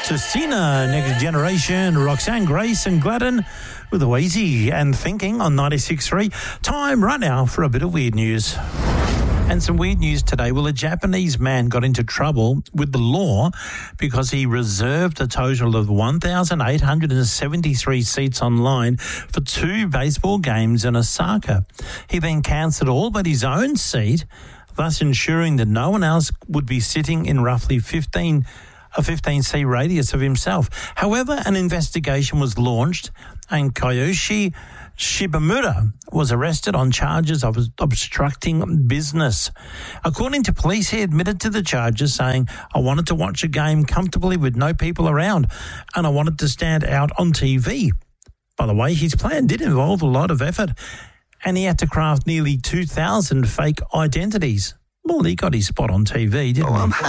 Sistina, Next Generation, Roxanne Grace and Gladden with Oazy and Thinking on 96.3. Time right now for a bit of weird news. And some weird news today. Well, a Japanese man got into trouble with the law because he reserved a total of 1,873 seats online for 2 baseball games in Osaka. He then cancelled all but his own seat, thus ensuring that no one else would be sitting in roughly a 15-seat radius of himself. However, an investigation was launched and Koyoshi Shibamura was arrested on charges of obstructing business. According to police, he admitted to the charges, saying, "I wanted to watch a game comfortably with no people around, and I wanted to stand out on TV." By the way, his plan did involve a lot of effort, and he had to craft nearly 2,000 fake identities. Well, he got his spot on TV, didn't he?